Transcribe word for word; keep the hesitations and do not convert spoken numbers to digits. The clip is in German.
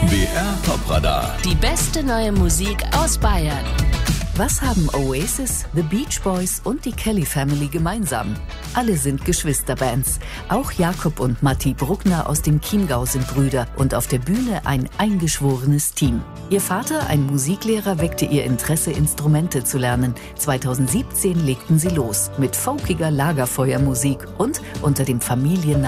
B R Top-Radar. Die beste neue Musik aus Bayern. Was haben Oasis, The Beach Boys und die Kelly Family gemeinsam? Alle sind Geschwisterbands. Auch Jakob und Matti Bruckner aus dem Chiemgau sind Brüder und auf der Bühne ein eingeschworenes Team. Ihr Vater, ein Musiklehrer, weckte ihr Interesse, Instrumente zu lernen. zweitausendsiebzehn legten sie los mit folkiger Lagerfeuermusik und unter dem Familiennamen